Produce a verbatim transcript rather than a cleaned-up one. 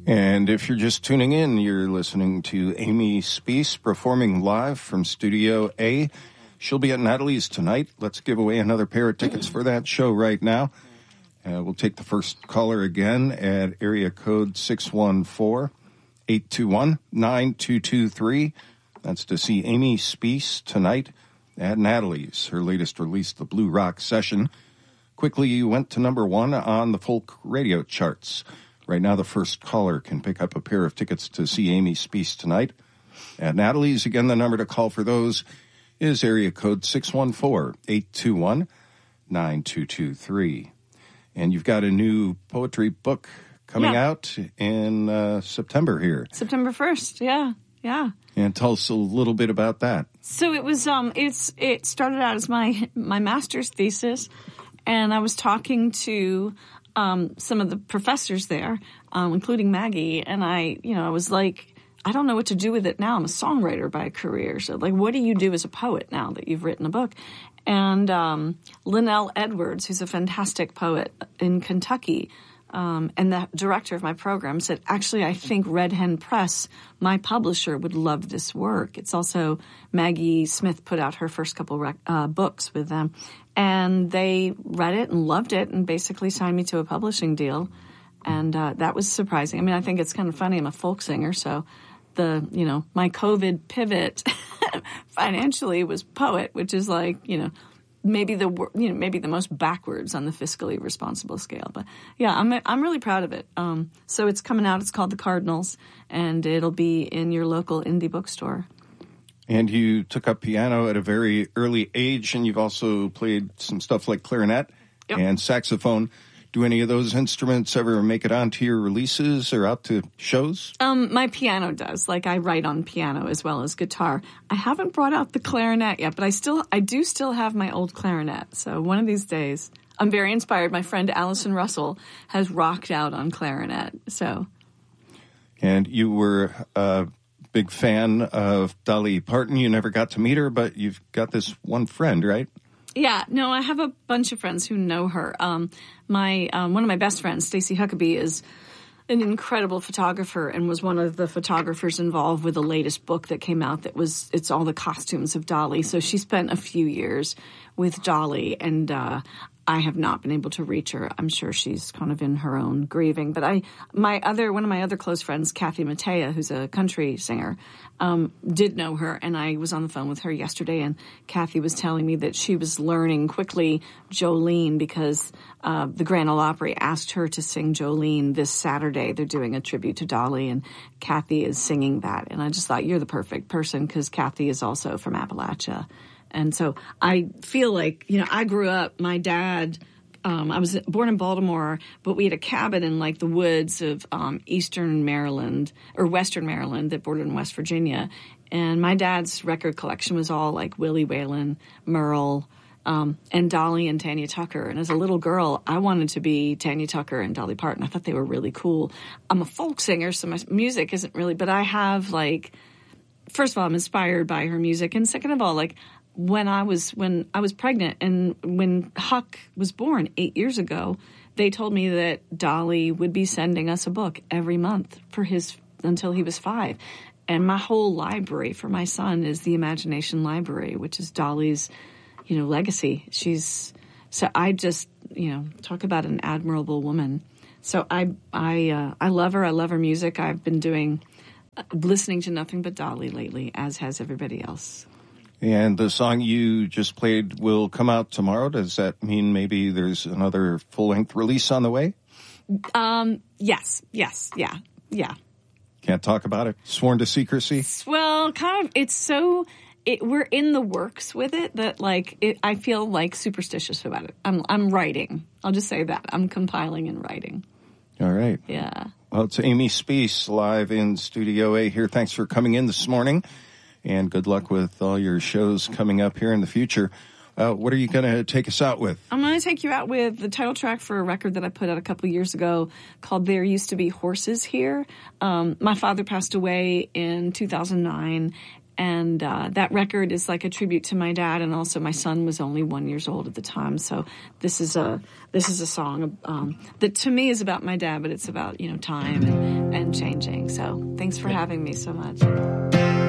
And if you're just tuning in, you're listening to Amy Speace performing live from Studio A. She'll be at Natalie's tonight. Let's give away another pair of tickets for that show right now. Uh, we'll take the first caller again at area code six one four, eight two one, nine two two three. That's to see Amy Speace tonight at Natalie's, her latest release, The Blue Rock Session. Quickly went to number one on the folk radio charts. Right now, the first caller can pick up a pair of tickets to see Amy Speace tonight at Natalie's. Again, the number to call for those is area code six one four, eight two one, nine two two three. And you've got a new poetry book coming yeah. out in uh, September here. September first, yeah, yeah. And tell us a little bit about that. So it was, um, it's it started out as my my master's thesis, and I was talking to um, some of the professors there, um, including Maggie, and I, you know, I was like, I don't know what to do with it now. I'm a songwriter by career, so like, what do you do as a poet now that you've written a book? And um, Linnell Edwards, who's a fantastic poet in Kentucky, um, and the director of my program, said, actually, I think Red Hen Press, my publisher, would love this work. It's also Maggie Smith put out her first couple rec- uh, books with them. And they read it and loved it and basically signed me to a publishing deal. And uh, that was surprising. I mean, I think it's kind of funny. I'm a folk singer, so the, you know, my COVID pivot financially was poet, which is like, you know, maybe the, you know, maybe the most backwards on the fiscally responsible scale. But yeah, I'm, I'm really proud of it. Um, so it's coming out. It's called The Cardinals, and it'll be in your local indie bookstore. And you took up piano at a very early age, and you've also played some stuff like clarinet yep. and saxophone. Do any of those instruments ever make it onto your releases or out to shows? Um, my piano does. Like, I write on piano as well as guitar. I haven't brought out the clarinet yet, but I still, I do still have my old clarinet. So one of these days, I'm very inspired. My friend Allison Russell has rocked out on clarinet. So, and you were a big fan of Dolly Parton. You never got to meet her, but you've got this one friend, right? Yeah, no, I have a bunch of friends who know her. Um, my um, one of my best friends, Stacey Huckabee, is an incredible photographer and was one of the photographers involved with the latest book that came out. That was it's all the costumes of Dolly. So she spent a few years with Dolly, and uh, I have not been able to reach her. I'm sure she's kind of in her own grieving. But I, my other one of my other close friends, Kathy Mattea, who's a country singer, um, did know her, and I was on the phone with her yesterday, and Kathy was telling me that she was learning quickly Jolene because uh, the Grand Ole Opry asked her to sing Jolene this Saturday. They're doing a tribute to Dolly, and Kathy is singing that. And I just thought, you're the perfect person, because Kathy is also from Appalachia. And so I feel like, you know, I grew up, my dad, um, I was born in Baltimore, but we had a cabin in like the woods of um, eastern Maryland or western Maryland that bordered in West Virginia. And my dad's record collection was all like Willie Whalen, Merle, um, and Dolly and Tanya Tucker. And as a little girl, I wanted to be Tanya Tucker and Dolly Parton. I thought they were really cool. I'm a folk singer, so my music isn't really, but I have like, first of all, I'm inspired by her music. And second of all, like, When I was when I was pregnant and when Huck was born eight years ago, they told me that Dolly would be sending us a book every month for his until he was five. And my whole library for my son is the Imagination Library, which is Dolly's, you know, legacy. She's so I just, you know, talk about an admirable woman. So I I uh, I love her. I love her music. I've been doing uh, listening to nothing but Dolly lately, as has everybody else. And the song you just played will come out tomorrow. Does that mean maybe there's another full-length release on the way? Um, yes, yes, yeah, yeah. Can't talk about it? Sworn to secrecy? Well, kind of, it's so, it, we're in the works with it that, like, it, I feel, like, superstitious about it. I'm, I'm writing. I'll just say that. I'm compiling and writing. All right. Yeah. Well, it's Amy Speace live in Studio A here. Thanks for coming in this morning. And good luck with all your shows coming up here in the future. Uh, what are you going to take us out with? I'm going to take you out with the title track for a record that I put out a couple years ago called There Used to Be Horses Here. Um, my father passed away in two thousand nine, And uh, that record is like a tribute to my dad, and also my son was only one years old at the time. So this is a this is a song um, that to me is about my dad, but it's about, you know, time and, and changing. So thanks for having me so much.